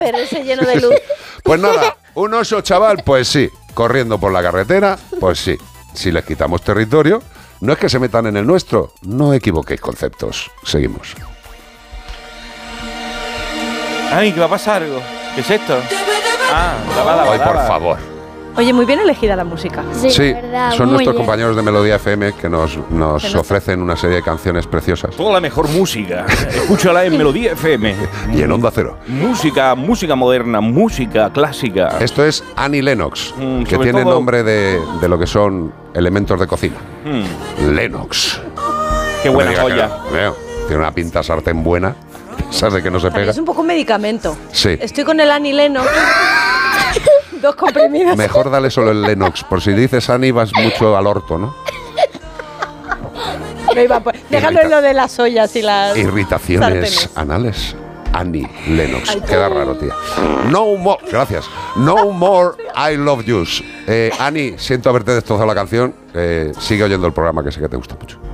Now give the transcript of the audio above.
pero ese lleno de luz. Pues nada, un oso chaval, pues sí, corriendo por la carretera, pues sí. Si les quitamos territorio, no es que se metan en el nuestro, no equivoquéis conceptos. Seguimos. Ay, que va a pasar algo. ¿Qué es esto? Ah, la Hoy, por favor. Oye, muy bien elegida la música. Sí, verdad, son muy nuestros bien. compañeros de Melodía FM que nos ofrecen una serie de canciones preciosas. Toda la mejor música. Escúchala en Melodía FM. Y en Onda Cero. Música moderna, música clásica. Esto es Annie Lennox, que sobre tiene todo- nombre de lo que son elementos de cocina. Lennox. Qué No me buena diga que joya. no. Veo, tiene una pinta sartén buena. ¿Sabes de que no se También pega? es un poco un medicamento. Sí. Estoy con el Annie Lennox. 2 comprimidos. Mejor dale solo el Lennox. Por si dices Annie vas mucho al orto, ¿no? No iba por... Déjalo en lo de las ollas y las Irritaciones sartenes. anales. Annie Lennox. Queda raro, tía. No more. Gracias. No more I love yous. Annie, siento haberte destrozado la canción. Sigue oyendo el programa, que sé que te gusta mucho.